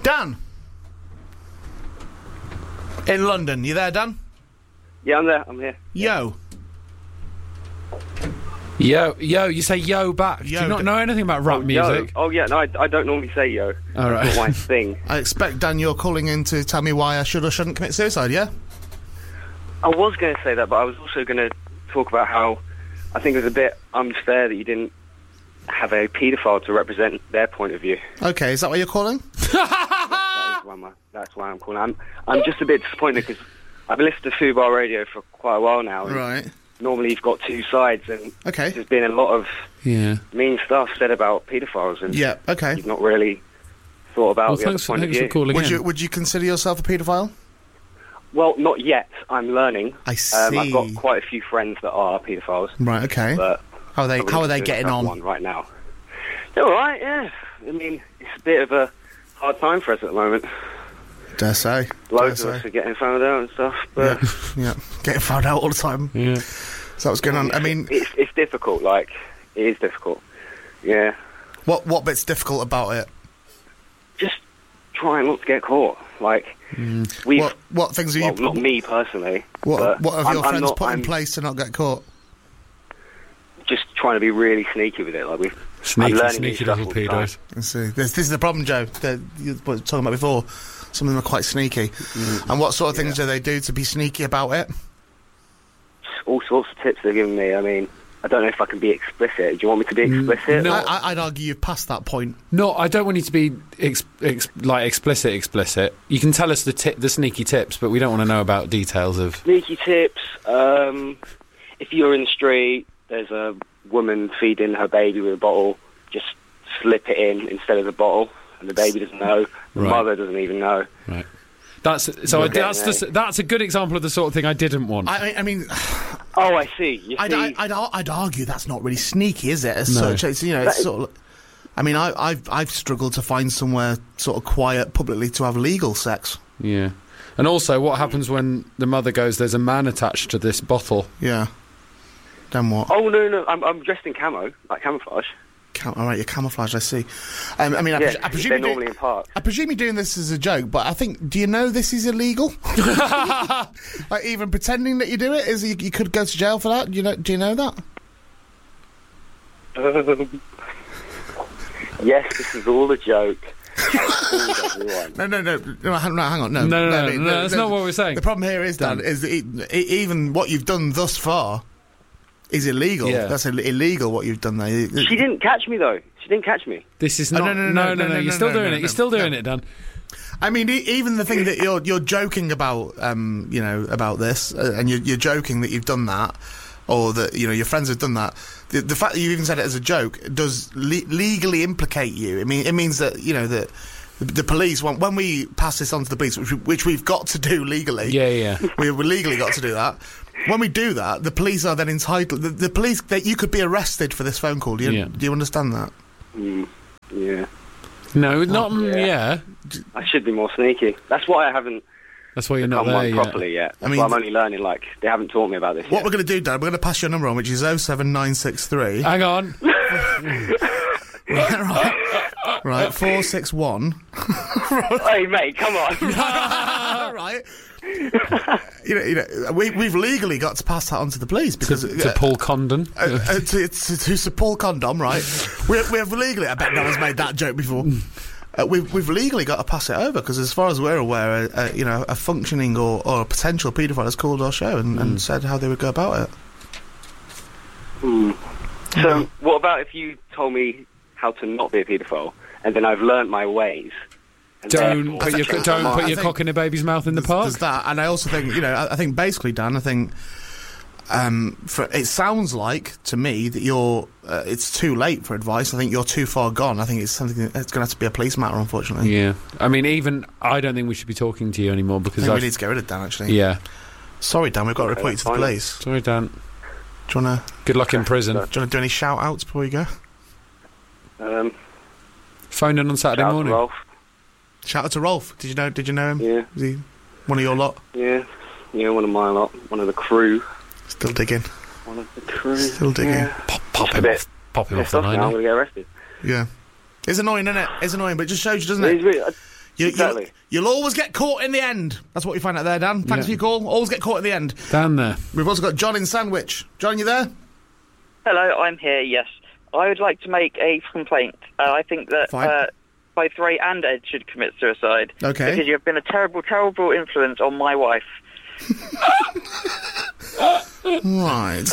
Dan. In London. You there, Dan? Yeah, I'm there. I'm here. Yo. Yo, you say yo back. Yo, Do you not know anything about rap music? Yo. Oh, yeah, no, I don't normally say yo. All right. That's not my thing. I expect, Dan, you're calling in to tell me why I should or shouldn't commit suicide, yeah? I was going to say that, but I was also going to talk about how I think it was a bit unfair that you didn't have a paedophile to represent their point of view. Okay, is that why you're calling? That's why I'm calling. I'm just a bit disappointed because I've been listening to Fubar Radio for quite a while now. And Right. normally you've got two sides, and Okay. there's been a lot of Yeah. mean stuff said about paedophiles, and Yeah, okay. you've not really thought about Well, the other thanks point of for view. calling in. Would you consider yourself a paedophile? Well, not yet. I'm learning. I see. I've got quite a few friends that are paedophiles, Right, okay. but How are they doing getting on? one right now? They're all right. Yeah. I mean, it's a bit of a hard time for us at the moment. Dare say. Loads of us are getting found out and stuff, but Yeah. Getting found out all the time. Yeah. So what's going on? I mean, it's difficult. Like, it is difficult. Yeah. what bit's difficult about it? Just trying not to get caught. Like, we've... What things are you... Well, not me personally. What but have your I'm friends not- put in I'm place to not get caught? Just trying to be really sneaky with it. Like, I'm Sneaky learning new little stuff all the time. pedos. I see. This is the problem, Joe. That you were talking about before. Some of them are quite sneaky. And what sort of things do they do to be sneaky about it? All sorts of tips they're giving me. I mean, I don't know if I can be explicit. Do you want me to be explicit? no. I'd argue you've passed that point. No, I don't want you to be explicit. You can tell us the sneaky tips, but we don't want to know about details of... Sneaky tips. If you're in the street, there's a woman feeding her baby with a bottle, just slip it in instead of the bottle, and the baby doesn't know. The Right. mother doesn't even know. Right. That's a good example of the sort of thing I didn't want. I mean, Oh, I see. You see, I'd argue that's not really sneaky, is it? As No. such, it's, you know, it's sort of. I mean, I've struggled to find somewhere sort of quiet publicly to have legal sex. Yeah. And also, what happens when the mother goes, there's a man attached to this bottle? Yeah. Then what? Oh no, I'm dressed in camo, like camouflage. All right, you're camouflaged. I see. I mean, Yeah, I presume they're you're normally in park. I presume you're doing this as a joke, but I think, do you know this is illegal? Like, even pretending that you do it is, you could go to jail for that. Do you know that? Yes, this is all a joke. I fooled everyone. No, hang on, no. No, that's not what we're saying. The problem here is, Dan, is that even what you've done thus far is illegal. Yeah. That's illegal what you've done there. She didn't catch me though. She didn't catch me. This is Oh, not... no, You're still doing it. no, You're still doing no. it, Dan. I mean, even the thing that you're joking about, you know, about this, and you're joking that you've done that, or that, you know, your friends have done that. The fact that you even said it as a joke does legally implicate you. I mean, it means that, you know, that the police, when we pass this on to the police, which we've got to do legally. Yeah. We've legally got to do that. When we do that, the police are then entitled. The police, that you could be arrested for this phone call. Do you understand that? Yeah. No, not... yeah. I should be more sneaky. That's why I haven't That's why you're not become there one yet. properly yet. That's I mean, why I'm only learning. Like, they haven't taught me about this What yet. we're going to do, Dan, we're going to pass your number on, which is 07963. Hang on. Right, 461. Hey, mate, come on. Right. you know, we've legally got to pass that on to the police because to Paul Condon. to Sir Paul Condom, right? we have legally. I bet no one's made that joke before. We've legally got to pass it over because, as far as we're aware, you know, a functioning or a potential paedophile has called our show and said how they would go about it. So, what about if you told me how to not be a paedophile, and then I've learnt my ways? And Don't put your I think cock in a baby's mouth in the park. There's that, and I also think, you know, I think basically, Dan, I think it sounds like to me that you're it's too late for advice. I think you're too far gone. I think it's something it's going to have to be a police matter, unfortunately. Yeah, I mean, even I don't think we should be talking to you anymore because I think we need to get rid of Dan. Actually, yeah. Sorry, Dan, we've got to report you to the fine. police. Sorry, Dan. Do you want Good luck in prison. to do any shout outs before you go? Phone in on Saturday shout out to morning. Rolf. Shout out to Rolf. Did you know him? Yeah. Is he one of your lot? Yeah, one of my lot, one of the crew. Still digging. One of the crew. Still digging. Yeah. Pop Just a him bit off. Pop him off pissed the off now, I'm line. going to get arrested. Yeah. It's annoying, isn't it? It's annoying, but it just shows you, doesn't It's it? really, Exactly. You'll always get caught in the end. That's what we find out there, Dan. Thanks for your call. Always get caught at the end. Dan there. We've also got John in Sandwich. John, you there? Hello, I'm here, yes. I would like to make a complaint. I think that both Ray and Ed should commit suicide. Okay. Because you have been a terrible, terrible influence on my wife. Right.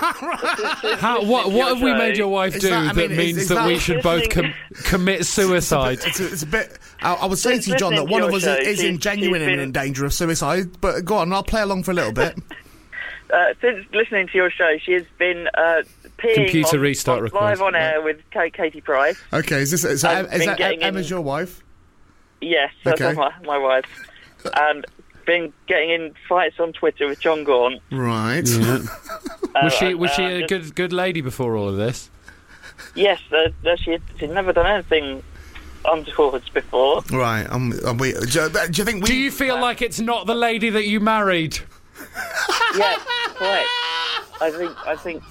What have we made your wife Is do that- I that mean, means is that that- we should both commit suicide? It's a bit... I would say to you, John, that Listening one to of your us show, is in she's genuine been- imminent danger of suicide, but go on, I'll play along for a little bit. Since listening to your show, she has been peeing Computer restart request. live on air with Katie Price. Okay, is I've that been getting Emma's in- your wife? Yes, that's Okay. my wife. And been getting in fights on Twitter with John Gaunt. Right. Yeah. Was she a just- good lady before all of this? Yes, she'd never done anything untoward before. Right. Do you think we... Do you feel like it's not the lady that you married? Yes, correct. I think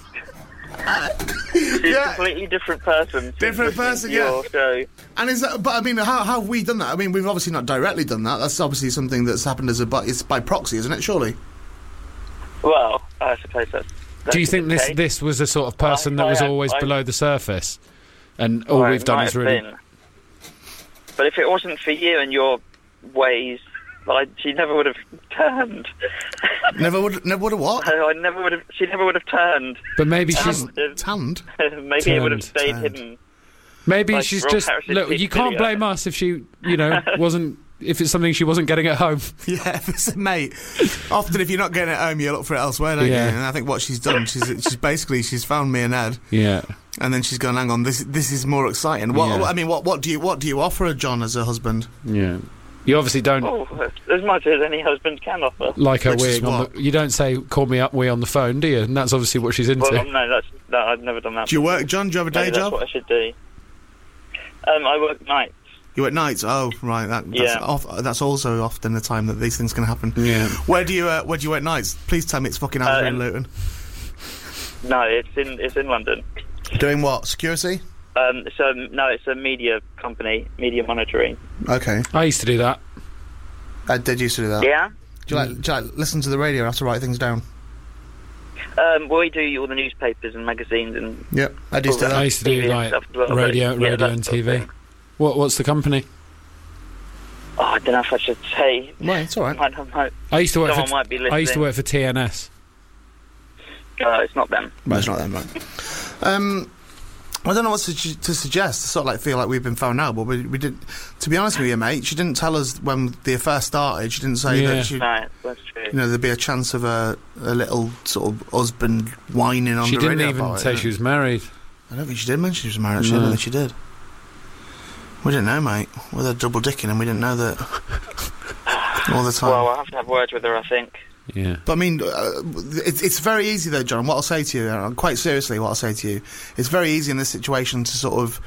she's a completely different person. since Different listening person, to your show. And is that... But, I mean, how have we done that? I mean, we've obviously not directly done that. That's obviously something that's happened it's by proxy, isn't it, surely? Well, I suppose that's Do you think the case. this was a sort of person that was always below the surface? And all Well, we've it done might is have really... been. But if it wasn't for you and your ways, she never would have turned. Never would have what? She never would have turned. But maybe she's... Tanned? Maybe it would have stayed Turned. hidden. Maybe Like she's Rob just... Harris's Look, you can't video. blame us if she, wasn't... If it's something she wasn't getting at home. Yeah, mate. Often, if you're not getting it home, you look for it elsewhere, don't Yeah. you? And I think what she's done, she's found me and Ed, Yeah. and then she's gone, "Hang on, this is more exciting." What Yeah. I mean, what do you offer a John as a husband? Yeah. You obviously don't Oh, as much as any husband can offer. like her Which is weeing on what? the... You don't say, call me up, wee on the phone, do you? And that's obviously what she's into. Well, no, I've never done that. Do you work, John? Do you have a day Maybe that's job? what I should do. I work nights. You work nights? Oh, right. That's also often the time that these things can happen. Yeah. Where do you work nights? Please tell me it's fucking Asbury and Luton. No, it's in London. Doing what? Security? It's a media company, media monitoring. Okay. I used to do that. I did used to do that. Yeah. Do you like listen to the radio? I have to write things down. We do all the newspapers and magazines and Yep, I do do I that. used to do TV and like stuff as well, radio but, yeah, that and sort of TV. thing. What's the company? Oh, I don't know if I should say. Well, it's all right. I don't know. I used to work Someone might be listening. I used to work for TNS. It's not them. But it's not them, right? I don't know what to suggest. I sort of like feel like we've been found out, but we did. To be honest with you, mate, she didn't tell us when the affair started. She didn't say Yeah. that she, No, that's true. there'd be a chance of a little sort of husband whining on She the didn't radio. even about say it. she was married. I don't think she did mention she was married. Actually, I No. don't think she did. We didn't know, mate. With her double dicking, and we didn't know that all the time. Well, I'll have to have words with her, I think. Yeah. But I mean, it's very easy though, John. What I'll say to you, and quite seriously, what I'll say to you, it's very easy in this situation to sort of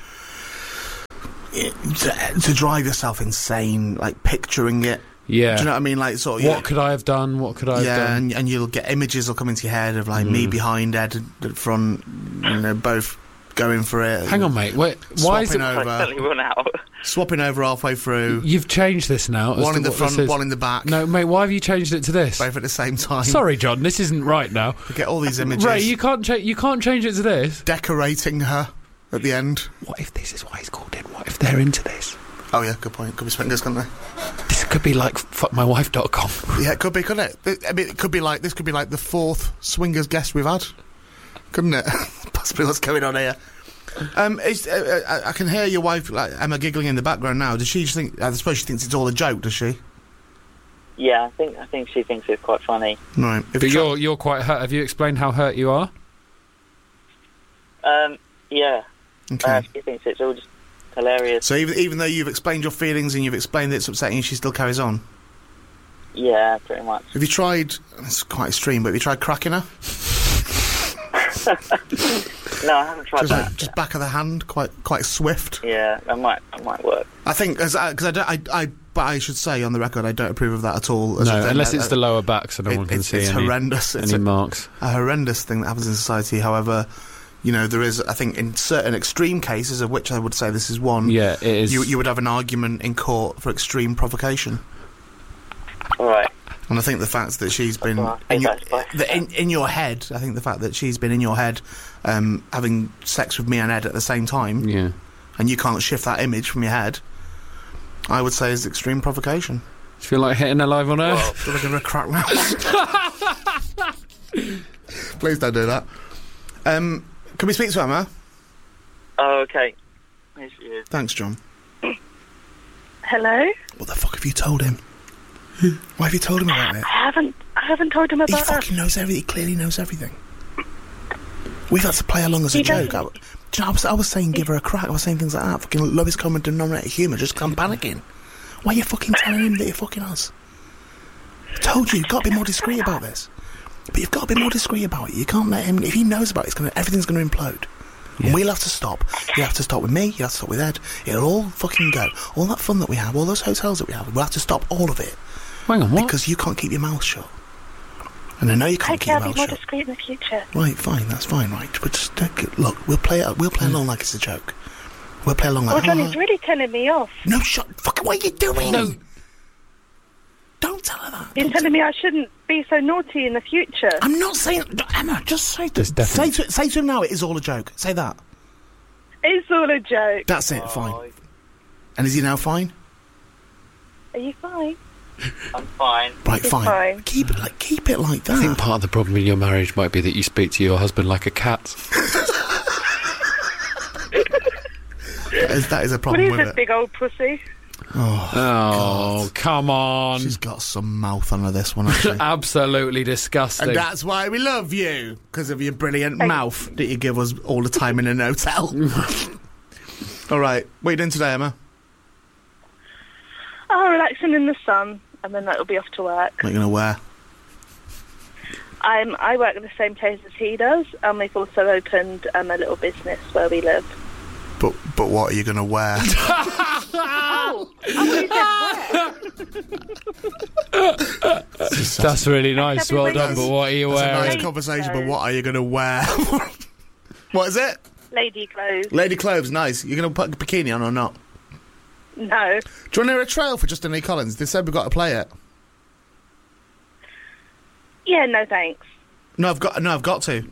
to drive yourself insane, like picturing it. Yeah. Do you know what I mean? Like sort of. What could I have done? What could I have done? and you'll get images will come into your head of like me behind Ed at front, both going for it. Hang on, mate. Wait, why is Swapping it... over. I totally run out. Swapping over halfway through. You've changed this now. as One to in the what front, this is. one in the back. No, mate, why have you changed it to this? Both at the same time. Sorry, John, this isn't right now. You get all these images. Ray, you can't change it to this. Decorating her at the end. What if this is why he's called in? What if they're into this? Oh yeah, good point. Could be swingers, couldn't they? This could be like fuckmywife.com. Yeah, it could be, couldn't it? I mean, this could be like the fourth swingers guest we've had, couldn't it? Possibly what's going on here. I can hear your wife, like Emma, giggling in the background now. Does she just think? I suppose she thinks it's all a joke, does she? Yeah, I think she thinks it's quite funny. Right. But you're quite hurt. Have you explained how hurt you are? Yeah. Okay. She thinks it's all just hilarious. So even though you've explained your feelings and you've explained that it's upsetting you, she still carries on. Yeah, pretty much. Have you tried? It's quite extreme, but have you tried cracking her? No, I haven't tried that. Just back of the hand, quite swift. Yeah, that might work. I think because but I should say on the record I don't approve of that at all. No, unless it's the lower back, so no one can see it's any, horrendous. It's any marks. a horrendous thing that happens in society. However, there is, I think, in certain extreme cases, of which I would say this is one. Yeah, it is. You would have an argument in court for extreme provocation. All right. And I think the fact that she's been in your head, I think the fact that she's been in your head, having sex with me and Ed at the same time, and you can't shift that image from your head, I would say is extreme provocation. Do you feel like hitting her live on air? Should I give her a crack now? Please don't do that. Can we speak to Emma? Oh, okay. Here she is. Thanks, John. Hello? What the fuck have you told him? Why have you told him about it? I haven't told him about He fucking knows everything. He clearly knows everything. We've had to play along as a joke. I was saying give her a crack. I was saying things like that. Fucking lowest common denominator humour. Just come panicking. Why are you fucking telling him that you're fucking us? I told you, you've got to be more discreet about this. But you've got to be more discreet about it. You can't let him... If he knows about it, everything's going to implode. Yeah. And we'll have to stop. You have to stop with me, you have to stop with Ed. It'll all fucking go. All that fun that we have, all those hotels that we have, we'll have to stop all of it. Hang on, what? Because you can't keep your mouth shut. And I know you can't keep your mouth shut. I'll be more discreet in the future. Right, fine, that's fine, right. But just, look, we'll play along like it's a joke. We'll play along like... Well, Johnny's really telling me off. No, fucking, what are you doing? No. Don't tell her that. You're telling me I shouldn't be so naughty in the future. I'm not saying... Emma, just say to him now, it is all a joke. Say that. It's all a joke. That's it, fine. And is he now fine? Are you fine? I'm fine. Right, fine. Fine. Keep it like that. I think part of the problem in your marriage might be that you speak to your husband like a cat. that is a problem with it. What is a big old pussy? Oh, come on. She's got some mouth under this one, actually. Absolutely disgusting. And that's why we love you, because of your brilliant mouth that you give us all the time in an hotel. All right, what are you doing today, Emma? Oh, relaxing in the sun, and then that'll be off to work. What are you going to wear? I work at the same place as he does, and we've also opened a little business where we live. But what are you going to wear? That's really nice. Well done, but what are you wearing? It's a nice conversation, but what are you going to wear? What is it? Lady clothes. Lady clothes, nice. You going to put a bikini on or not? No. Do you want to hear a trail for Justin Lee Collins? They said we've got to play it. Yeah, no thanks. No, I've got to.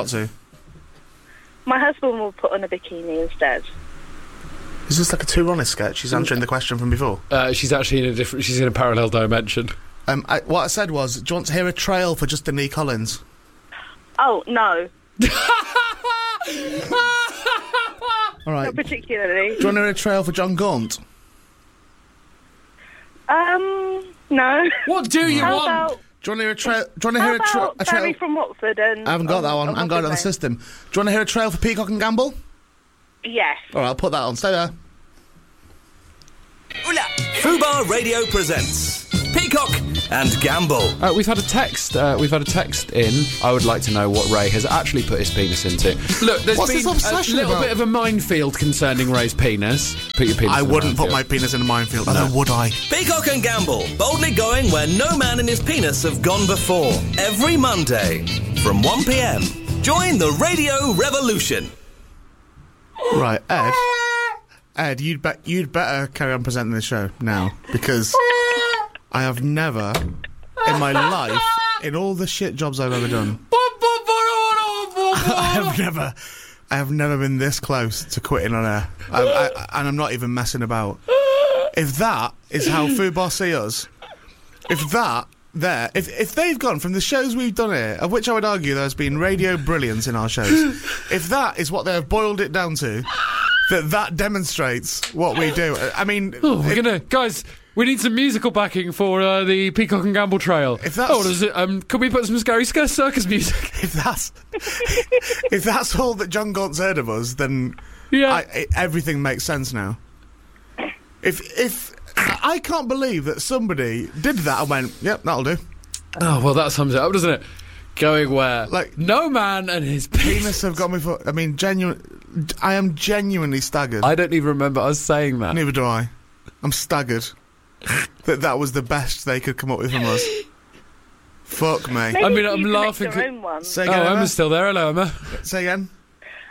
My husband will put on a bikini instead. Is this like a Two Ronnie sketch? She's answering the question from before. She's actually she's in a parallel dimension. What I said was, do you want to hear a trail for Justin Lee Collins? Oh, no. All right. Not particularly. Do you want to hear a trail for John Gaunt? No. What do you want? Do you want to hear a trail? Do you want to hear a trail? Barry from Watford and... I haven't got that one. I haven't got it on the system. Do you want to hear a trail for Peacock and Gamble? Yes. All right, I'll put that on. Stay there. Fubar Radio presents Peacock and Gamble. We've had a text. We've had a text in. I would like to know what Ray has actually put his penis into. Look, there's What's been this obsession a little about? bit of a minefield concerning Ray's penis. Put your penis. I in the wouldn't put minefield. my penis in a minefield. No, would I? Peacock and Gamble, boldly going where no man and his penis have gone before. Every Monday from 1 p.m. Join the radio revolution. Right, Ed, you'd better carry on presenting the show now, because I have never in my life, in all the shit jobs I've ever done, I have never been this close to quitting on air, and I'm not even messing about. If that is how Fubar see us, if they've gone from the shows we've done here, of which I would argue there's been radio brilliance in our shows, if that is what they have boiled it down to, that demonstrates what we do. I mean... Guys, we need some musical backing for the Peacock and Gamble trail. If that's... can we put some Scary Circus music? If that's all that John Gaunt's heard of us, then everything makes sense now. If I can't believe that somebody did that and went, yep, that'll do. Oh, well, that sums it up, doesn't it? Going where? Like, no man and his penis have got me for... I mean, I am genuinely staggered. I don't even remember us saying that. Neither do I. I'm staggered that was the best they could come up with from us. Fuck me. Maybe I mean, I'm you can laughing. make your own one. Say again, Emma's still there. Hello, Emma. Say again.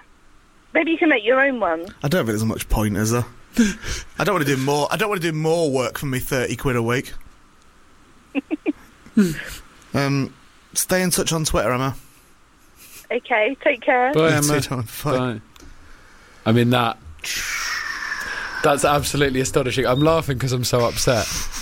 Maybe you can make your own one. I don't think there's much point, is there? I don't want to do more. I don't want to do more work for me £30 a week. Stay in touch on Twitter, Emma. Okay, take care. Bye, You Emma. too, Tom. Bye. I mean, that's absolutely astonishing. I'm laughing because I'm so upset.